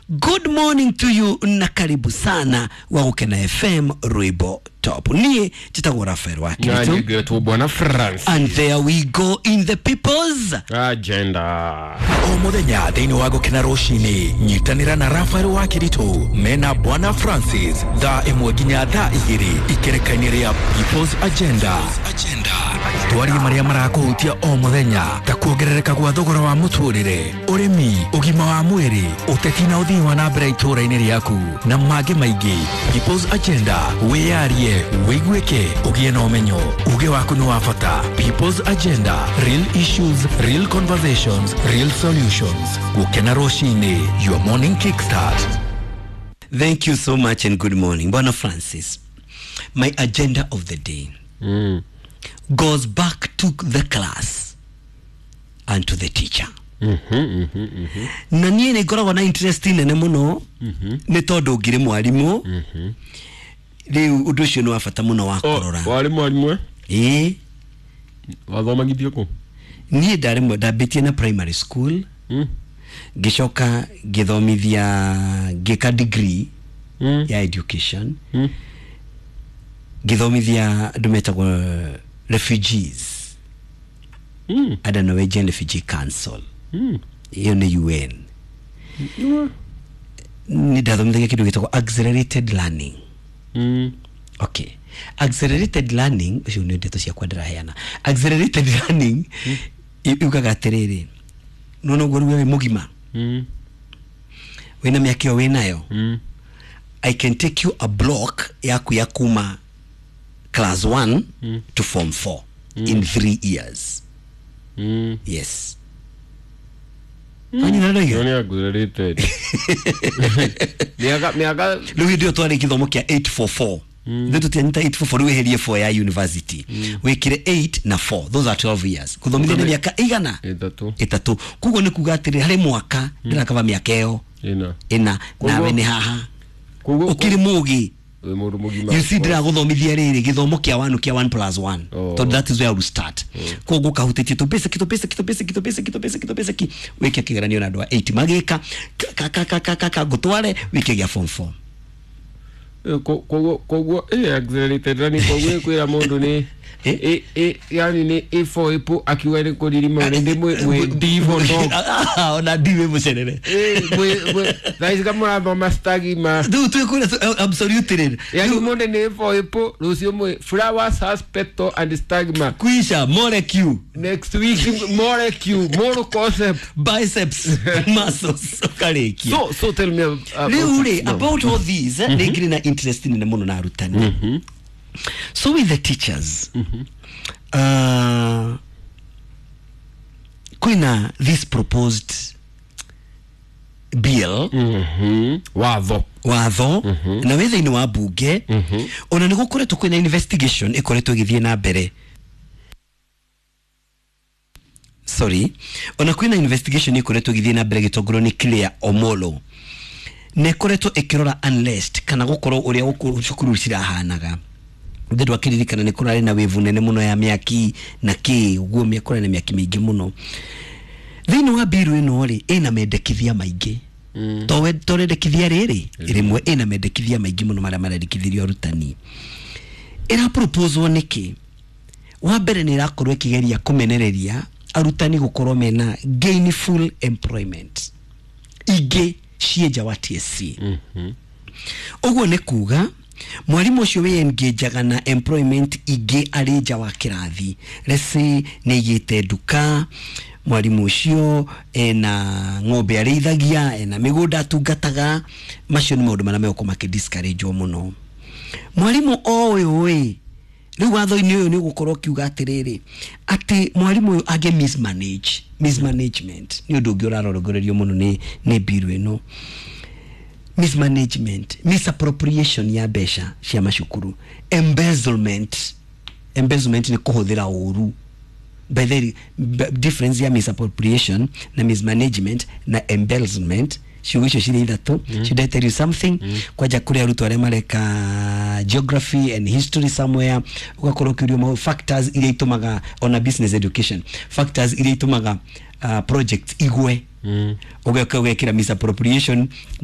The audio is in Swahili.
Good morning to you na karibu sana wa Ukena FM Ruibo Top. Niye chitagwa Rafael Wakilitu. Bwana Francis. And there we go in the people's agenda. Omodenya deini wago kena roshini nyitanira na Rafael Wakilitu mena Bwana Francis da emwaginya da igiri ikerekanire ya people's agenda. Tuwari maria marako utia omodenya takuogerereka kwa thogora wa muturire urimi ugima wa mwiri utetina uthi wana mbere itura iniri yaku na mage maigi. People's agenda wearie wigweke ugie na umenyo uge waku ni wafata. People's agenda, real issues, real conversations, real solutions. Ukena roshini, your morning kickstart. Thank you so much and good morning. Bwana Francis, my agenda of the day goes back to the class and to the teacher. Na niye negora wana interesting nene muno ne todo gire mwalimu leo udusho no afata muno wakorora Mwalimu wathoma githioko niye darimo dabetie na primary school gishoka githomithia gika degree ya education githomithia dumetagwa refugees ada Norwegian Refugee Council hiyo ni UN ni dathomithia kitu gitagwa accelerated learning. Okay, accelerated learning usho ni ndeto cia kwandira heana. Accelerated learning yukaga terere nono goru we mugima wena miakio wenayo I can take you a block yaku ya kuma class 1 to form 4 in 3 years. Yes. Ani nada hiyo ni accelerated miaka Luidio twari kithomo kia 844 ndeto tianita 844 we herie 4 ya university wekire 8 na 4 those are 12 years kuthomithia ni miaka igana itatu kugo ni kugatiri hari mwaka ndirakava miaka eo ina nawe ni haha ukiri mugi you see dira guthomithia riri githomo kia 1 plus 1 so that is where we start kugo kahutetie to basic weke kigeranio na ndwa 8 magika ka gutware weke ya form 4 kogo accelerated learning kogo kwira mundu ni yani ni ifo ipo akiwa ni kodilima ndemwe divo dog ona dive musenere guys kama mama stagima tu kuna absolutely yani mundu ni ifo ipo lucio mwe flowers aspecto and stagma kuisha molecule next week molecule more concept biceps muscles kareki so tell me about all these they na interesting na muno na arutani. So with the teachers kuna this proposed bill watho na wethe ino wa bunge ona ni gukoretwo kwina investigation ikoretwo githie na mbere ona kwina investigation ikoretwo githie na mbere gitongoro ni Claire Omolo nekoretwo ikirora unlist kana gukorwo uria cukuru cirahanaga ndedo akiririkana ni kurari na wevu nene muno ya miaki na ki uguo miakora na miaki mingi muno thino wa biru ino ri ina mendekithia maingi to rendekithia riri rimwe ina mendekithia maingi muno maria marendekithirio arutani ira proposal niki wa mbere ni rakorwo ikigeria kumenereria arutani gukorwo mena gainful employment ige cieja wa TSC uguo ni kuga mwalimu ucio we engageaga na employment ige arija wa kirathi lese ni yite duka mwalimu ucio na ng'ombe areithagia na migunda tungataga macio ni maundu maria meko makidiscourage muno mwalimu owe riu watho-ini uyu ni gukorwo kiuga atiriri ati mwalimu uyu age mismanagement ni undu ungi urarorogorerio muno ni biru ino mismanagement, misappropriation ya besha cia macukuru, embezzlement ni kuhuthira uru. By the difference ya misappropriation na mismanagement na embezzlement shugisho shiri ithatu. Should I tell you something? Kwa jakuri ya rutu mareka geography and history somewhere ugakorwo kirio factors ile itumaga on a business education, factors ile itumaga projects igwe ugekira misappropriation